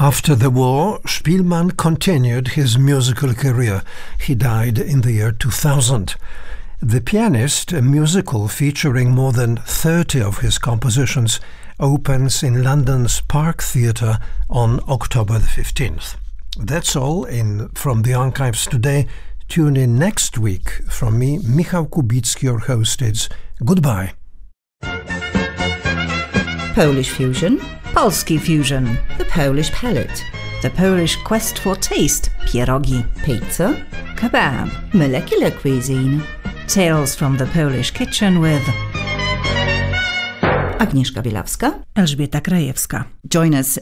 After the war, Szpilman continued his musical career. He died in the year 2000. The Pianist, a musical featuring more than 30 of his compositions, opens in London's Park Theatre on October the 15th. That's all from the archives today. Tune in next week. From me, Michał Kubicki, your host. It's goodbye. Polish Fusion, Polski Fusion, the Polish Palette, the Polish Quest for Taste, pierogi, pizza, kebab, molecular cuisine, tales from the Polish kitchen with Agnieszka Bielawska, Elżbieta Krajewska. Join us